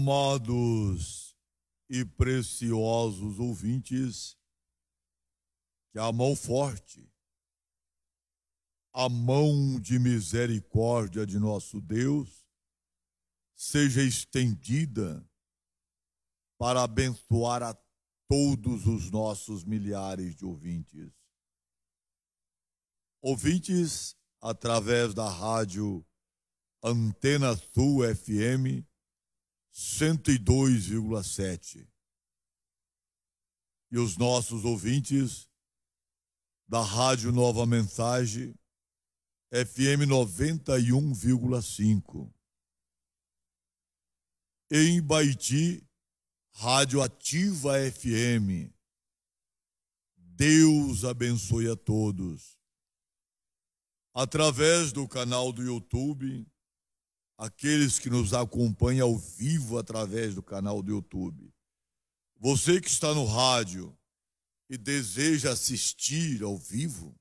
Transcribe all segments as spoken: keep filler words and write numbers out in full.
Amados e preciosos ouvintes, que a mão forte, a mão de misericórdia de nosso Deus seja estendida para abençoar a todos os nossos milhares de ouvintes. Ouvintes através da rádio Antena Sul F M cento e dois vírgula sete. E os nossos ouvintes da Rádio Nova Mensagem F M noventa e um vírgula cinco. Em Baiti, Rádio Ativa F M. Deus abençoe a todos. Através do canal do YouTube, aqueles que nos acompanham ao vivo através do canal do YouTube. Você que está no rádio e deseja assistir ao vivo,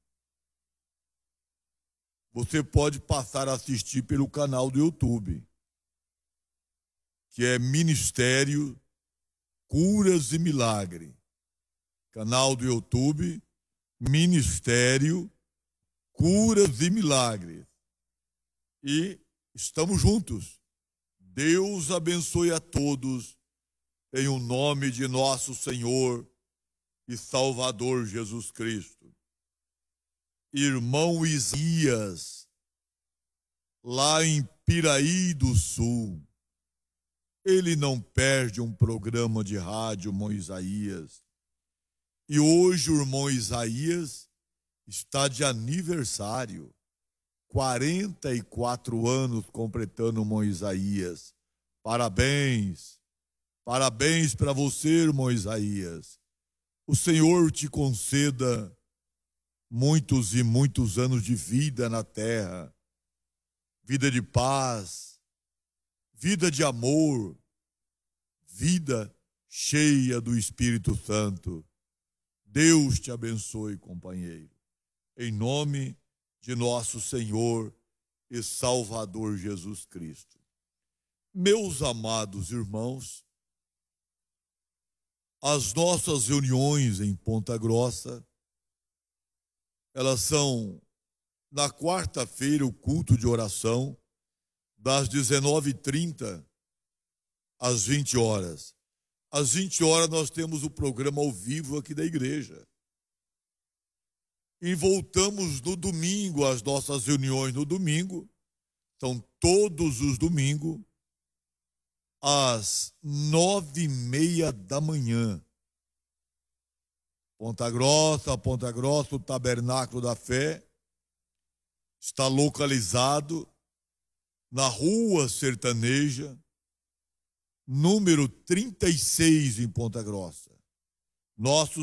você pode passar a assistir pelo canal do YouTube, que é Ministério Curas e Milagre. Canal do YouTube, Ministério Curas e Milagres. E estamos juntos. Deus abençoe a todos em o nome de nosso Senhor e Salvador Jesus Cristo. Irmão Isaías, lá em Piraí do Sul, ele não perde um programa de rádio, irmão Isaías. E hoje o irmão Isaías está de aniversário. quarenta e quatro anos completando o irmão Isaías. Parabéns. Parabéns para você, irmão Isaías. O Senhor te conceda muitos e muitos anos de vida na terra. Vida de paz, vida de amor, vida cheia do Espírito Santo. Deus te abençoe, companheiro. Em nome de nosso Senhor e Salvador Jesus Cristo. Meus amados irmãos, as nossas reuniões em Ponta Grossa, elas são na quarta-feira o culto de oração, das dezenove e trinta às vinte horas. Às vinte horas nós temos o programa ao vivo aqui da igreja. E voltamos no domingo, as nossas reuniões no domingo, são todos os domingos, às nove e meia da manhã. Ponta Grossa, Ponta Grossa, o Tabernáculo da Fé, está localizado na Rua Sertaneja, número trinta e seis, em Ponta Grossa. Nosso